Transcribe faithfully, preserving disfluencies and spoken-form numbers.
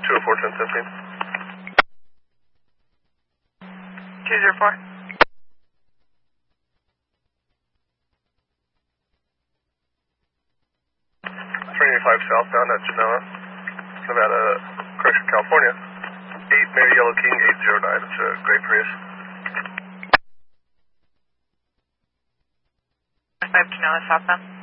two oh four, ten seventeen. two zero four. three eighty-five southbound at Genoa, Nevada, correction, California. eight Mary Yellow King, eight zero nine. It's a gray Prius. five Genoa southbound.